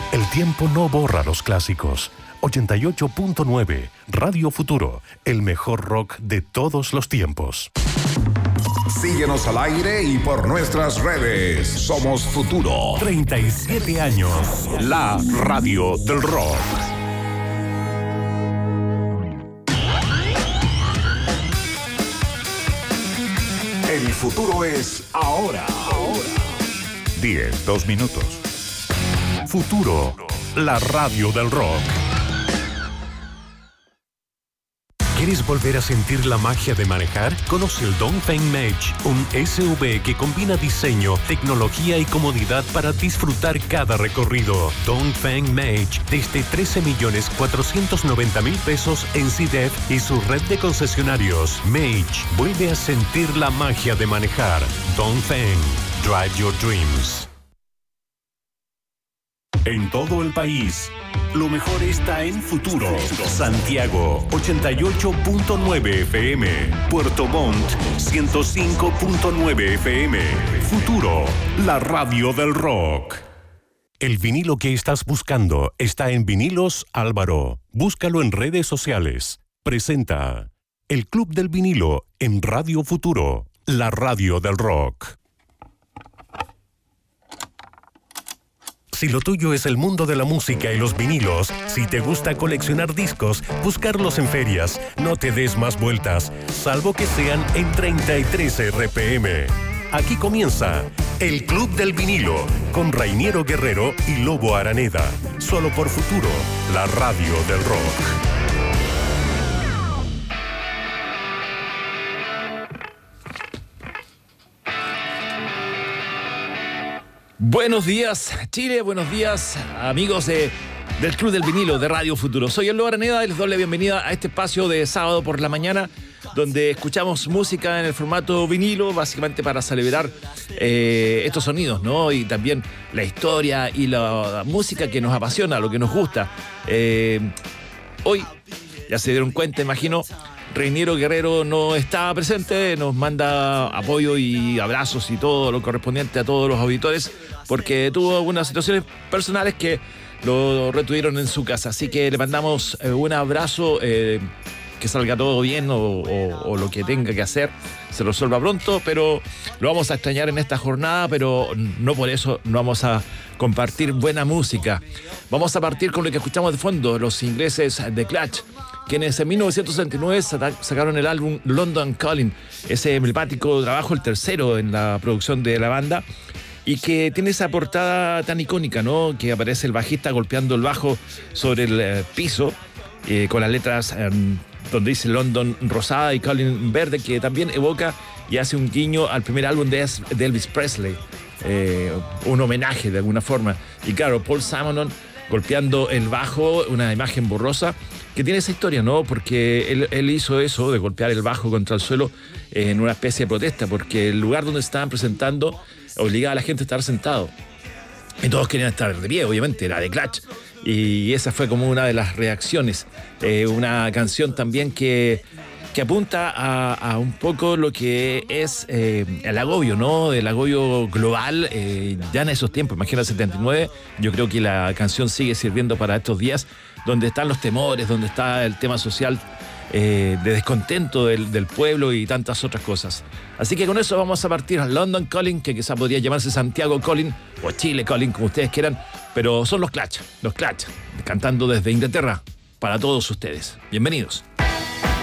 El tiempo no borra los clásicos. 88.9, Radio Futuro, el mejor rock de todos los tiempos. Síguenos al aire y por nuestras redes. Somos Futuro. 37 años. La radio del rock. El futuro es ahora. 2 minutos. Futuro, la radio del rock. ¿Quieres volver a sentir la magia de manejar? Conoce el Dongfeng Mage, un SUV que combina diseño, tecnología y comodidad para disfrutar cada recorrido. Dongfeng Mage, desde 13.490.000 pesos en CDF y su red de concesionarios. Mage, vuelve a sentir la magia de manejar. Dongfeng, drive your dreams. En todo el país, lo mejor está en Futuro. Santiago, 88.9 FM. Puerto Montt, 105.9 FM. Futuro, la radio del rock. El vinilo que estás buscando está en Vinilos Álvaro. Búscalo en redes sociales. Presenta el Club del Vinilo en Radio Futuro, la radio del rock. Si lo tuyo es el mundo de la música y los vinilos, si te gusta coleccionar discos, buscarlos en ferias, no te des más vueltas, salvo que sean en 33 RPM. Aquí comienza el Club del Vinilo con Rainiero Guerrero y Lobo Araneda. Solo por Futuro, la radio del rock. Buenos días, Chile, buenos días, amigos del Club del Vinilo de Radio Futuro. Soy el Lobo Araneda y les doy la bienvenida a este espacio de sábado por la mañana, donde escuchamos música en el formato vinilo, básicamente para celebrar estos sonidos, ¿no? Y también la historia y la música que nos apasiona, lo que nos gusta. Hoy, ya se dieron cuenta, imagino, Rainiero Guerrero no está presente, nos manda apoyo y abrazos y todo lo correspondiente a todos los auditores, porque tuvo algunas situaciones personales que lo retuvieron en su casa. Así que le mandamos un abrazo, que salga todo bien o lo que tenga que hacer se resuelva pronto, pero lo vamos a extrañar en esta jornada, pero no por eso no vamos a compartir buena música. Vamos a partir con lo que escuchamos de fondo, los ingleses de Clutch, quienes en 1969 sacaron el álbum London Calling, ese emblemático trabajo, el tercero en la producción de la banda, y que tiene esa portada tan icónica, ¿no? Que aparece el bajista golpeando el bajo sobre el piso, con las letras donde dice London rosada y Calling verde, que también evoca y hace un guiño al primer álbum de Elvis Presley, un homenaje de alguna forma. Y claro, Paul Simonon golpeando el bajo, una imagen borrosa que tiene esa historia, ¿no? Porque él hizo eso de golpear el bajo contra el suelo en una especie de protesta, porque el lugar donde estaban presentando obligaba a la gente a estar sentado y todos querían estar de pie, obviamente, era de Clutch, y esa fue como una de las reacciones. Una canción también que apunta a un poco lo que es el agobio, ¿no? El agobio global, ya en esos tiempos, imagina el 79, yo creo que la canción sigue sirviendo para estos días, donde están los temores, donde está el tema social de descontento del pueblo y tantas otras cosas. Así que con eso vamos a partir a London Calling, que quizá podría llamarse Santiago Calling o Chile Calling, como ustedes quieran, pero son los Clutch, cantando desde Inglaterra para todos ustedes. Bienvenidos.